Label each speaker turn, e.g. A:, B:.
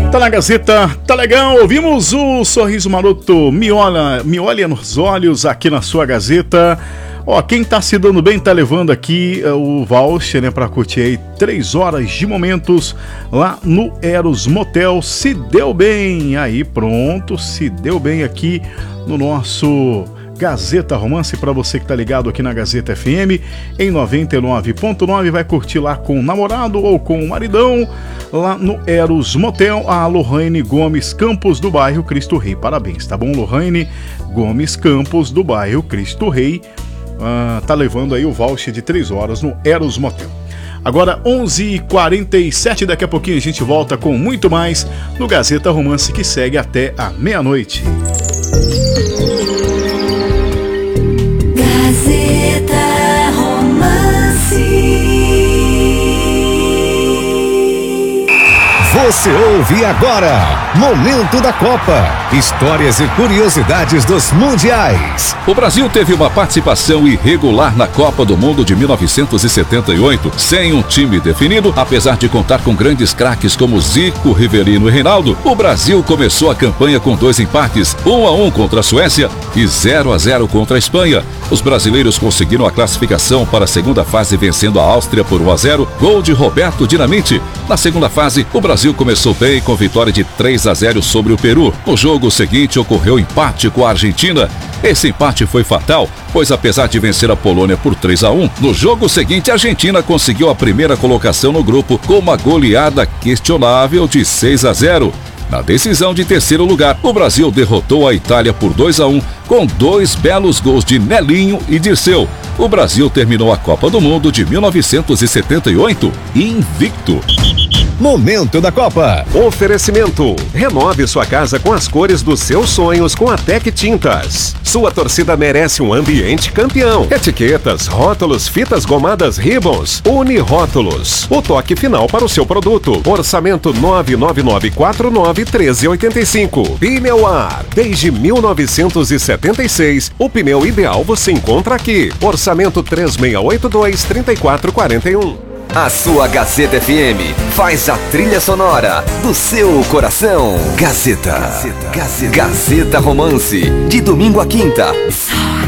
A: Tá na Gazeta, tá legal, ouvimos o Sorriso Maroto, me olha nos olhos aqui na sua Gazeta. Ó, quem tá se dando bem tá levando aqui o voucher, né, pra curtir aí 3 horas de momentos lá no Eros Motel. Se deu bem, aí pronto, se deu bem aqui no nosso Gazeta Romance, para você que tá ligado aqui na Gazeta FM em 99.9, vai curtir lá com o namorado ou com o maridão lá no Eros Motel. A Lohane Gomes Campos do bairro Cristo Rei, parabéns, tá bom? Lohane Gomes Campos do bairro Cristo Rei tá levando aí o voucher de 3 horas no Eros Motel. Agora 11h47, daqui a pouquinho a gente volta com muito mais no Gazeta Romance, que segue até a meia-noite.
B: Gazeta Romance.
C: Você ouve agora Momento da Copa. Histórias e curiosidades dos mundiais.
D: O Brasil teve uma participação irregular na Copa do Mundo de 1978, sem um time definido. Apesar de contar com grandes craques como Zico, Rivelino e Reinaldo, o Brasil começou a campanha com 2 empates, 1-1 contra a Suécia e 0-0 contra a Espanha. Os brasileiros conseguiram a classificação para a segunda fase vencendo a Áustria por 1-0, gol de Roberto Dinamite. Na segunda fase, o Brasil começou bem com vitória de 3-0 sobre o Peru. No jogo seguinte ocorreu empate com a Argentina. Esse empate foi fatal, pois apesar de vencer a Polônia por 3-1, no jogo seguinte a Argentina conseguiu a primeira colocação no grupo com uma goleada questionável de 6-0. Na decisão de terceiro lugar, o Brasil derrotou a Itália por 2-1, com 2 belos gols de Nelinho e Dirceu. O Brasil terminou a Copa do Mundo de 1978 invicto.
C: Momento da Copa.
E: Oferecimento: renove sua casa com as cores dos seus sonhos com a Tec Tintas. Sua torcida merece um ambiente campeão. Etiquetas, rótulos, fitas gomadas Ribbons, Unirótulos. O toque final para o seu produto. Orçamento 999491385. Pneuar. Desde 1976, o pneu ideal você encontra aqui. Orçamento 3682-3441.
F: A sua Gazeta FM faz a trilha sonora do seu coração. Gazeta Romance, de domingo a quinta.